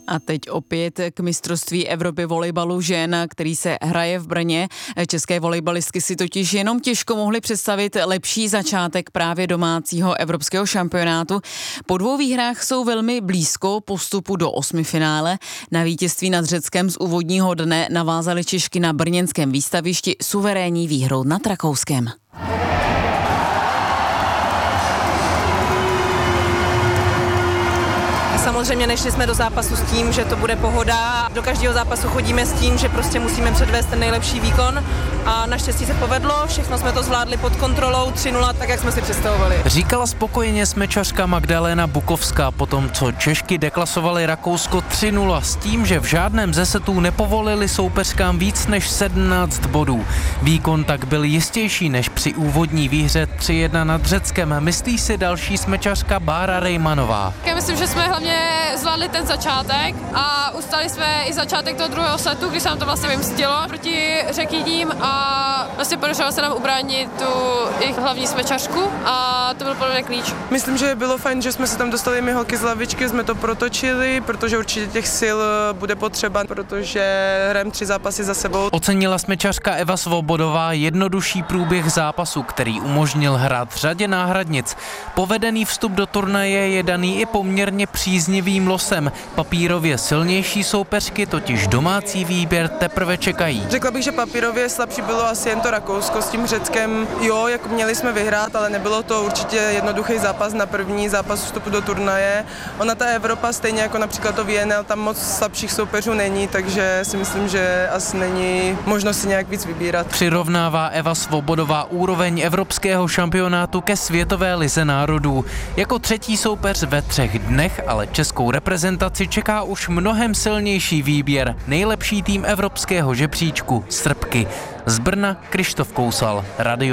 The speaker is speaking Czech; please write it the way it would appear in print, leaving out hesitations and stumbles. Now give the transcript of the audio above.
A teď opět k mistrovství Evropy volejbalu žen, který se hraje v Brně. České volejbalistky si totiž jenom těžko mohly představit lepší začátek právě domácího evropského šampionátu. Po 2 výhrách jsou velmi blízko postupu do 8finále. Na vítězství nad Řeckem z úvodního dne navázaly Češky na brněnském výstavišti suverénní výhrou nad Rakouskem. Samozřejmě nešli jsme do zápasu s tím, že to bude pohoda. Do každého zápasu chodíme s tím, že prostě musíme předvést ten nejlepší výkon a naštěstí se povedlo, všechno jsme to zvládli pod kontrolou 3-0, tak jak jsme si představovali. Říkala spokojeně smečařka Magdalena Bukovská po tom, co Češky deklasovaly Rakousko 3-0 s tím, že v žádném ze setů nepovolili soupeřkám víc než 17 bodů. Výkon tak byl jistější než při úvodní výhře 3-1 nad Řeckem, myslí si další smečařka Bára Rejmanová. Já myslím, že jsme hlavně zvládli ten začátek a ustali jsme i začátek toho druhého setu, kdy se nám to vlastně vymstilo proti Řekydím a vlastně podařilo se nám ubránit tu jejich hlavní smečařku a to byl podle mě klíč. Myslím, že bylo fajn, že jsme se tam dostali my holky z lavičky, jsme to protočili, protože určitě těch sil bude potřeba, protože hrajeme 3 zápasy za sebou. Ocenila smečařka Eva Svobodová jednodušší průběh zápasu, který umožnil hrát řadě náhradnic. Povedený vstup do turnaje je daný i poměrně příznivým losem. Papírově silnější soupeřky totiž domácí výběr teprve čekají. Řekla bych, že papírově slabší bylo asi jen to Rakousko s tím Řeckem. Jo, jako měli jsme vyhrát, ale nebylo to určitě jednoduchý zápas na první zápas vstupu do turnaje. Ona ta Evropa, stejně jako například to VNL, tam moc slabších soupeřů není, takže si myslím, že asi není možnost si nějak víc vybírat. Přirovnává Eva Svobodová úroveň evropského šampionátu ke světové lize národů. Jako 3. soupeř ve 3 dnech ale českou reprezentaci čeká už mnohem silnější výběr. Nejlepší tým evropského žebříčku Srbky. Z Brna Krištof Kousal, Radio